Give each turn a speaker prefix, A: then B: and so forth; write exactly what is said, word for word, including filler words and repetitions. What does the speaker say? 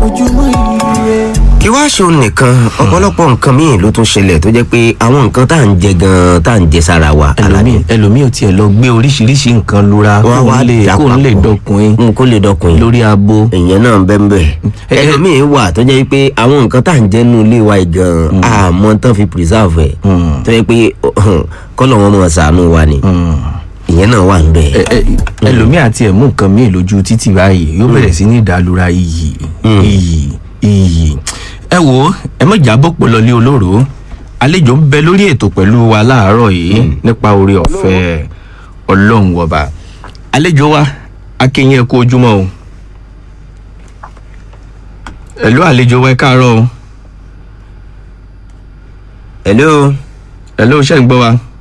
A: ojúmọ́ ire.
B: kí wá ṣe òun nìkan ọ̀pọ̀lọpọ̀ nǹkan míì ló tún ṣẹlẹ̀ tó jẹ́ pé àwọn nǹkan tá à ń jẹ gan-an tá à ń jẹ sára wa.
C: ẹlòmíì ẹlòmíì ò tiẹ̀ lọ gbé oríṣiríṣi nǹkan lura
B: wá wá lè
C: kó n lè dọkùnrin
B: kó lè dọkùnrin
C: lórí abo.
B: èèyàn náà ń bẹ́ ń bẹ̀. ẹlòmíì wà tó jẹ́ pé àwọn nǹkan tá à ń jẹ nínú ilé wa gan-an àmọ́ tán fi preserve ẹ̀ tó jẹ́ pé kọ́lọ̀ wọn mọ̀ ṣàánú wa ni ìyẹn náà wà ń bẹ̀.
C: ẹlòmíì àti ẹ̀mú nǹkan míì lójú títì báyìí yóò bẹ̀rẹ̀ sí ní ìdálura iyì iyì iyì. ẹ wo ẹ mọ̀ jábọ̀ pọ̀ lọ́lé olóró àlejò ń bẹ lórí ètò pẹ̀lú wa láàárọ̀ yìí nípa oore ọ̀fẹ́ ọlọ́run wọba. àlejò wa akínyìn ẹ kú ojúmọ́ o. ẹ̀lú àlejò wa ẹ káàárọ̀ o.
B: hello.
C: hello ṣé ń gbọ́ wa.